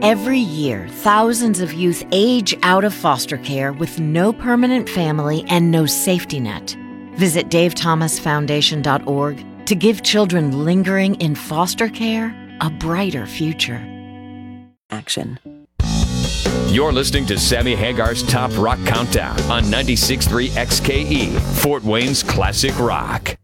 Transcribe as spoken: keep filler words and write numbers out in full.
Every year, thousands of youth age out of foster care with no permanent family and no safety net. Visit dave thomas foundation dot org to give children lingering in foster care a brighter future. Action. You're listening to Sammy Hagar's Top Rock Countdown on ninety-six point three X K E, Fort Wayne's Classic Rock.